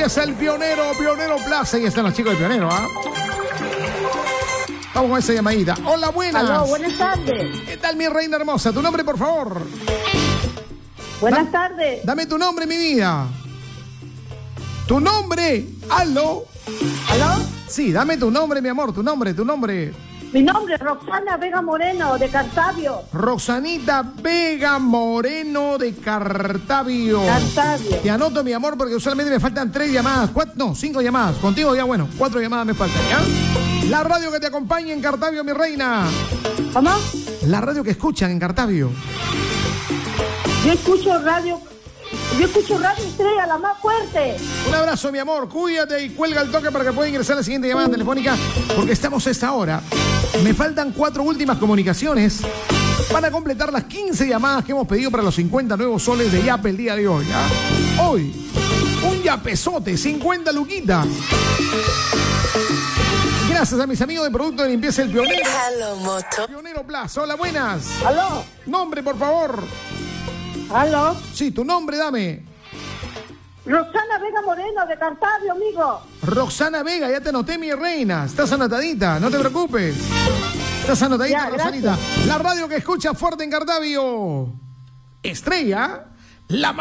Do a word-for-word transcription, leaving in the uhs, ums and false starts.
Empieza el Pionero, Pionero Plaza. Y están los chicos del Pionero, ¿ah? ¿eh? Vamos con esa llamadita. Hola, buenas. Aló, buenas tardes. ¿Qué tal, mi reina hermosa? ¿Tu nombre, por favor? Buenas da tardes. Dame tu nombre, mi vida. ¿Tu nombre? ¿Aló? ¿Aló? Sí, dame tu nombre, mi amor. Tu nombre, tu nombre. Mi nombre es Roxana Vega Moreno, de Cartavio. Roxanita Vega Moreno, de Cartavio. Cartavio. Te anoto, mi amor, porque usualmente me faltan tres llamadas. Cuatro, no, cinco llamadas. Contigo ya, bueno, cuatro llamadas me faltan, ¿ya? La radio que te acompaña en Cartavio, mi reina. ¿Cómo? La radio que escuchan en Cartavio. Yo escucho radio... Yo escucho Radio Estrella, la más fuerte. Un abrazo, mi amor. Cuídate y cuelga el toque para que pueda ingresar a la siguiente llamada telefónica, porque estamos a esta hora. Me faltan cuatro últimas comunicaciones para completar las quince llamadas que hemos pedido para los cincuenta nuevos soles de Yape el día de hoy. ¿Ya? Hoy, un yapezote, cincuenta luquitas. Gracias a mis amigos de Producto de Limpieza El Pionero. Hello, Moto. Pionero Plaza. Hola, buenas. ¿Aló? Nombre, por favor. ¿Aló? Sí, tu nombre, dame. Roxana Vega Moreno, de Cartavio, amigo. Roxana Vega, ya te anoté, mi reina. Estás anotadita, no te preocupes. Estás anotadita, Ya, Rosanita. La radio que escucha fuerte en Cartavio. Estrella, la